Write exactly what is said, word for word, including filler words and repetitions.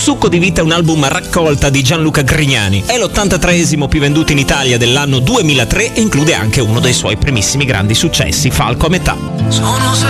Succo di vita è un album a raccolta di Gianluca Grignani. È l'ottantatreesimo più venduto in Italia dell'anno duemilatré e include anche uno dei suoi primissimi grandi successi, Falco a metà. Sono